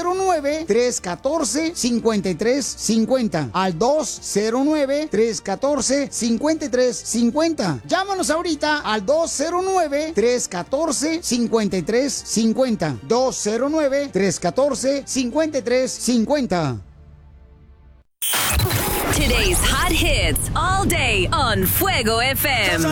209-314-5350. Al 209-314-5350. Llámanos ahorita al 209-314-5350. 209-314-5350. Today's hot hits all day on Fuego FM.